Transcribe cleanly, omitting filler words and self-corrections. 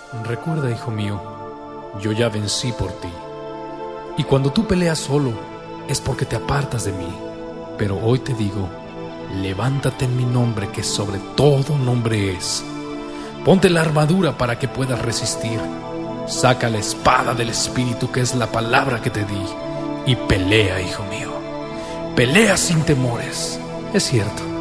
Recuerda, hijo mío, yo ya vencí por ti. Y cuando tú peleas solo, es porque te apartas de mí. Pero hoy te digo, levántate en mi nombre, que sobre todo nombre es. Ponte la armadura para que puedas resistir. Saca la espada del Espíritu, que es la palabra que te di, y pelea, hijo mío. Pelea sin temores. Es cierto,